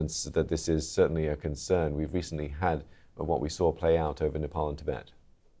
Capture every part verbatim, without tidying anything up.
that this is certainly a concern. We've recently had what we saw play out over Nepal and Tibet.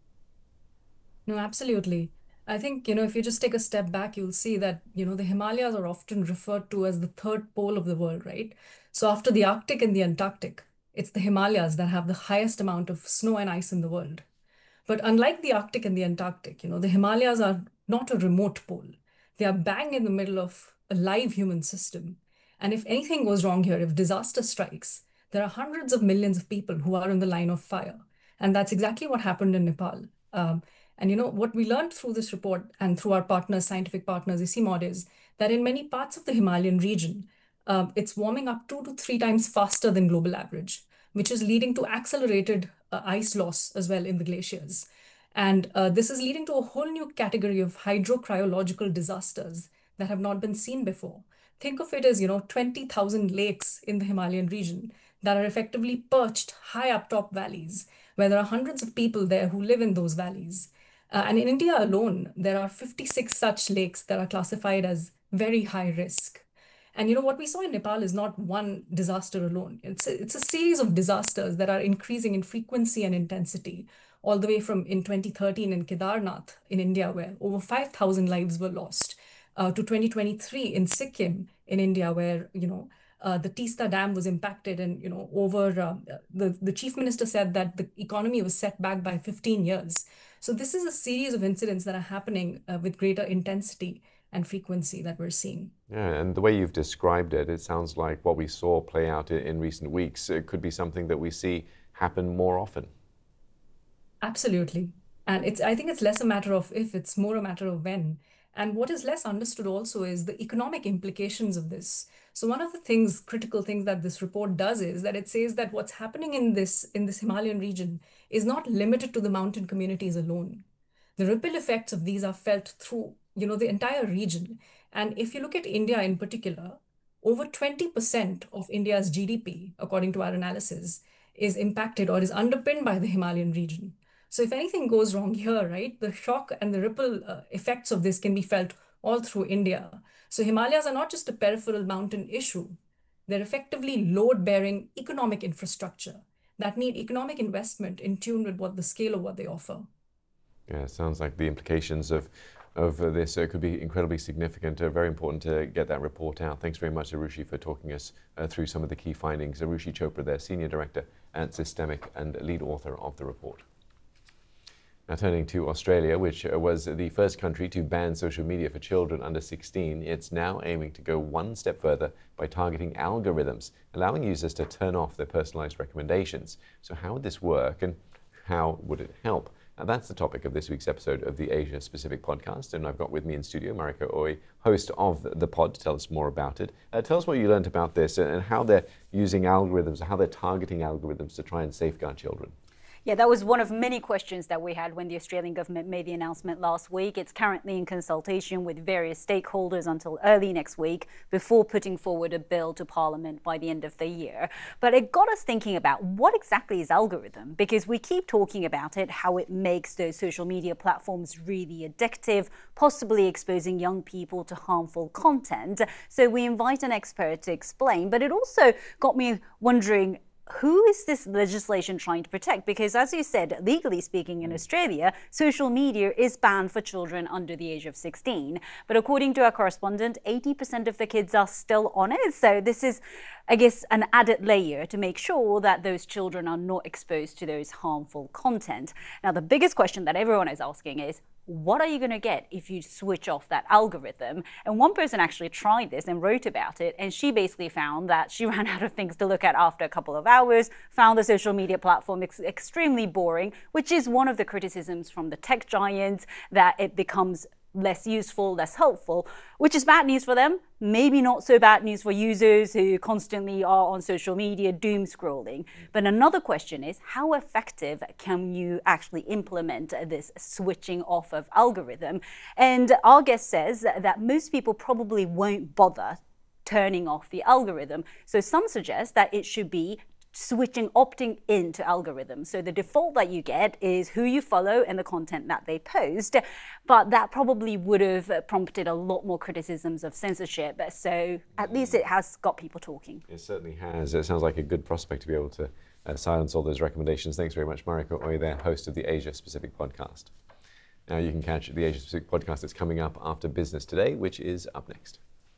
No, absolutely. I think, you know, if you just take a step back, you'll see that, you know, the Himalayas are often referred to as the third pole of the world, right? So after the Arctic and the Antarctic, it's the Himalayas that have the highest amount of snow and ice in the world. But unlike the Arctic and the Antarctic, you know, the Himalayas are not a remote pole. They are bang in the middle of a live human system. And if anything goes wrong here, if disaster strikes, there are hundreds of millions of people who are in the line of fire. And that's exactly what happened in Nepal. Um, and you know, what we learned through this report and through our partners, scientific partners, ICIMOD, is that in many parts of the Himalayan region, um, it's warming up two to three times faster than global average, which is leading to accelerated uh, ice loss as well in the glaciers. And uh, this is leading to a whole new category of hydrocryological disasters that have not been seen before. Think of it as, you know, twenty thousand lakes in the Himalayan region that are effectively perched high up top valleys, where there are hundreds of people there who live in those valleys. Uh, and in India alone, there are fifty-six such lakes that are classified as very high risk. And you know what we saw in Nepal is not one disaster alone. It's a, it's a series of disasters that are increasing in frequency and intensity, all the way from in twenty thirteen in Kedarnath in India, where over five thousand lives were lost, uh, to twenty twenty-three in Sikkim in India, where you know uh, the Tista Dam was impacted, and you know over uh, the the chief minister said that the economy was set back by fifteen years. So this is a series of incidents that are happening uh, with greater intensity and frequency that we're seeing. Yeah, and the way you've described it, it sounds like what we saw play out in, in recent weeks, it could be something that we see happen more often. Absolutely. And it's, I think it's less a matter of if, it's more a matter of when. And what is less understood also is the economic implications of this. So one of the things, critical things that this report does is that it says that what's happening in this in this Himalayan region is not limited to the mountain communities alone. The ripple effects of these are felt through, you know, the entire region. And if you look at India in particular, over twenty percent of India's G D P, according to our analysis, is impacted or is underpinned by the Himalayan region. So if anything goes wrong here, right, the shock and the ripple uh, effects of this can be felt all through India. So Himalayas are not just a peripheral mountain issue. They're effectively load-bearing economic infrastructure that need economic investment in tune with what the scale of what they offer. Yeah, it sounds like the implications of of uh, this uh, could be incredibly significant. Uh, very important to get that report out. Thanks very much, Arushi, for talking us uh, through some of the key findings. Arushi Chopra, there, Senior Director at Systemic and lead author of the report. Now turning to Australia, which uh, was the first country to ban social media for children under sixteen, it's now aiming to go one step further by targeting algorithms, allowing users to turn off their personalized recommendations. So how would this work, and how would it help? And that's the topic of this week's episode of the Asia Specific podcast. And I've got with me in studio Mariko Ooi, host of the pod, to tell us more about it. Uh, tell us what you learned about this and how they're using algorithms, how they're targeting algorithms to try and safeguard children. Yeah, that was one of many questions that we had when the Australian government made the announcement last week. It's currently in consultation with various stakeholders until early next week before putting forward a bill to Parliament by the end of the year. But it got us thinking about what exactly is algorithm, because we keep talking about it, how it makes those social media platforms really addictive, possibly exposing young people to harmful content. So we invite an expert to explain, but it also got me wondering, who is this legislation trying to protect? Because as you said, legally speaking in Australia, social media is banned for children under the age of sixteen. But according to our correspondent, eighty percent of the kids are still on it. So this is, I guess, an added layer to make sure that those children are not exposed to those harmful content. Now, the biggest question that everyone is asking is, what are you going to get if you switch off that algorithm? And one person actually tried this and wrote about it, and she basically found that she ran out of things to look at after a couple of hours, found the social media platform ex extremely boring, which is one of the criticisms from the tech giants, that it becomes less useful, less helpful, which is bad news for them. Maybe not so bad news for users who constantly are on social media doom scrolling. But another question is, how effective can you actually implement this switching off of algorithm? And our guest says that most people probably won't bother turning off the algorithm. So some suggest that it should be switching, opting into algorithms. So the default that you get is who you follow and the content that they post. But that probably would have prompted a lot more criticisms of censorship. So at least it has got people talking. It certainly has. It sounds like a good prospect to be able to uh, silence all those recommendations. Thanks very much, Mariko Oye, there, host of the Asia Pacific podcast. Now you can catch the Asia Pacific podcast that's coming up after Business Today, which is up next.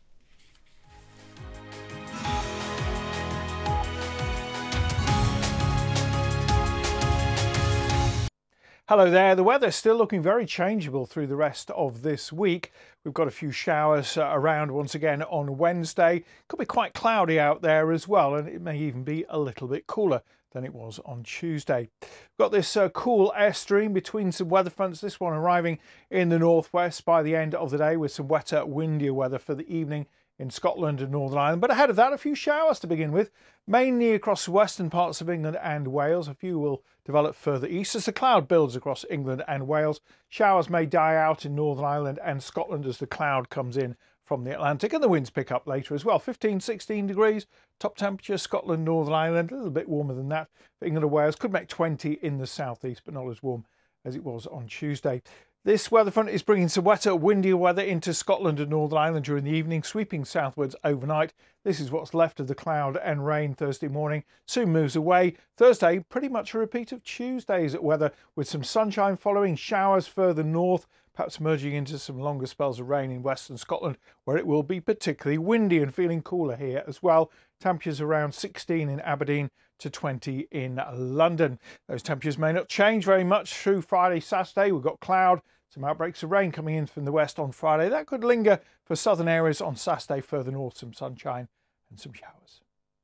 Hello there. The weather's still looking very changeable through the rest of this week. We've got a few showers uh, around once again on Wednesday. Could be quite cloudy out there as well, and it may even be a little bit cooler than it was on Tuesday. We've got this uh, cool airstream between some weather fronts, this one arriving in the northwest by the end of the day with some wetter, windier weather for the evening in Scotland and Northern Ireland. But ahead of that, a few showers to begin with, mainly across the western parts of England and Wales. A few will develop further east as the cloud builds across England and Wales. Showers may die out in Northern Ireland and Scotland as the cloud comes in from the Atlantic, and the winds pick up later as well. fifteen, sixteen degrees, top temperature, Scotland, Northern Ireland, a little bit warmer than that for England and Wales. Could make twenty in the southeast, but not as warm as it was on Tuesday. This weather front is bringing some wetter, windier weather into Scotland and Northern Ireland during the evening, sweeping southwards overnight. This is what's left of the cloud and rain Thursday morning. Soon moves away. Thursday, pretty much a repeat of Tuesday's weather, with some sunshine following, showers further north, perhaps merging into some longer spells of rain in western Scotland, where it will be particularly windy and feeling cooler here as well. Temperatures around sixteen in Aberdeen to twenty in London. Those temperatures may not change very much through Friday, Saturday. We've got cloud, some outbreaks of rain coming in from the west on Friday. That could linger for southern areas on Saturday. Further north, some sunshine and some showers.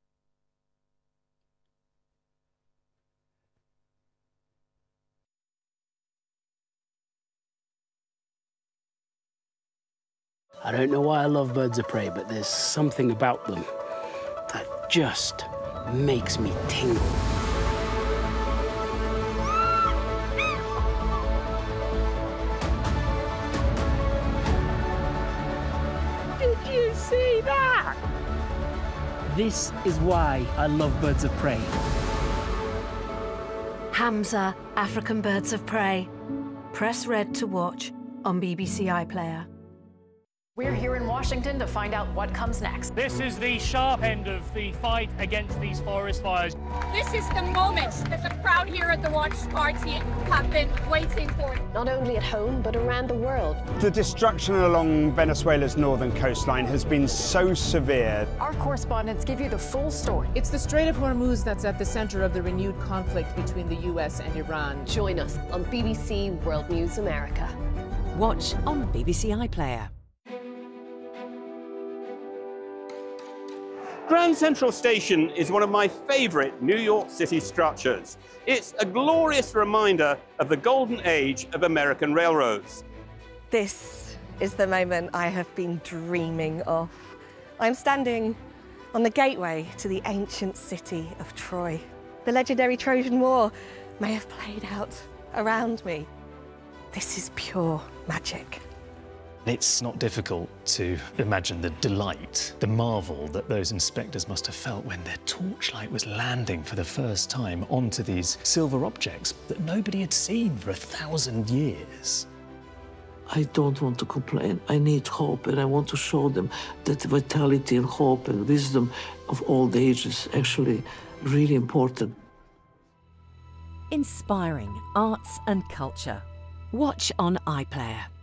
I don't know why I love birds of prey, but there's something about them that just makes me tingle. Did you see that? This is why I love birds of prey. Hamza, African Birds of Prey. Press red to watch on B B C iPlayer. We're here in Washington to find out what comes next. This is the sharp end of the fight against these forest fires. This is the moment that the crowd here at the watch party have been waiting for. Not only at home, but around the world. The destruction along Venezuela's northern coastline has been so severe. Our correspondents give you the full story. It's the Strait of Hormuz that's at the center of the renewed conflict between the U S and Iran. Join us on B B C World News America. Watch on B B C iPlayer. Grand Central Station is one of my favourite New York City structures. It's a glorious reminder of the golden age of American railroads. This is the moment I have been dreaming of. I'm standing on the gateway to the ancient city of Troy. The legendary Trojan War may have played out around me. This is pure magic. It's not difficult to imagine the delight, the marvel that those inspectors must have felt when their torchlight was landing for the first time onto these silver objects that nobody had seen for a thousand years. I don't want to complain. I need hope, and I want to show them that vitality and hope and wisdom of old age is actually really important. Inspiring arts and culture. Watch on iPlayer.